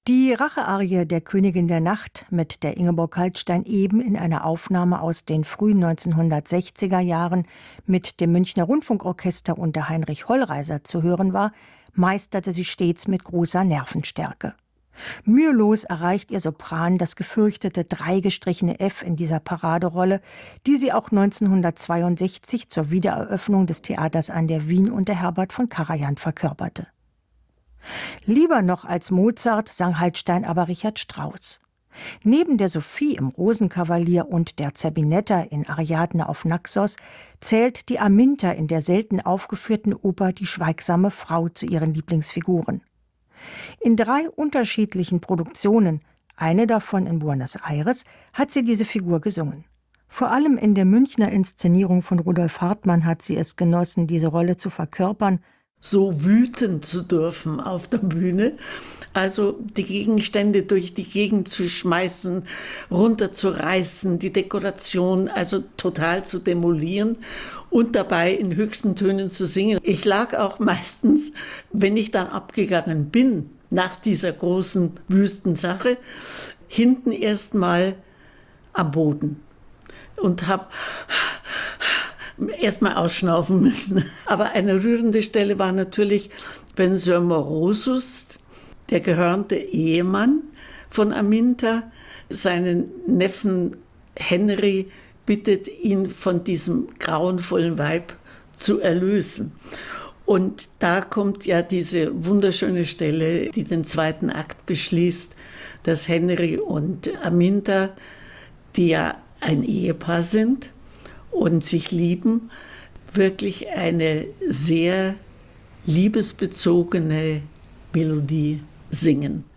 Die Rachearie der Königin der Nacht, mit der Ingeborg Kaltstein eben in einer Aufnahme aus den frühen 1960er Jahren mit dem Münchner Rundfunkorchester unter Heinrich Hollreiser zu hören war, meisterte sie stets mit großer Nervenstärke. Mühelos erreicht ihr Sopran das gefürchtete dreigestrichene F in dieser Paraderolle, die sie auch 1962 zur Wiedereröffnung des Theaters an der Wien unter Herbert von Karajan verkörperte. Lieber noch als Mozart sang Kaltstein aber Richard Strauss. Neben der Sophie im Rosenkavalier und der Zerbinetta in Ariadne auf Naxos zählt die Aminta in der selten aufgeführten Oper Die schweigsame Frau zu ihren Lieblingsfiguren. In 3 unterschiedlichen Produktionen, eine davon in Buenos Aires, hat sie diese Figur gesungen. Vor allem in der Münchner Inszenierung von Rudolf Hartmann hat sie es genossen, diese Rolle zu verkörpern, so wüten zu dürfen auf der Bühne, also die Gegenstände durch die Gegend zu schmeißen, runterzureißen, die Dekoration also total zu demolieren und dabei in höchsten Tönen zu singen. Ich lag auch meistens, wenn ich dann abgegangen bin, nach dieser großen Wüstensache, hinten erstmal am Boden und habe erstmal ausschnaufen müssen. Aber eine rührende Stelle war natürlich, wenn Sir Morosus, der gehörnte Ehemann von Aminta, seinen Neffen Henry bittet, ihn von diesem grauenvollen Weib zu erlösen. Und da kommt ja diese wunderschöne Stelle, die den 2. Akt beschließt, dass Henry und Aminta, die ja ein Ehepaar sind und sich lieben, wirklich eine sehr liebesbezogene Melodie singen.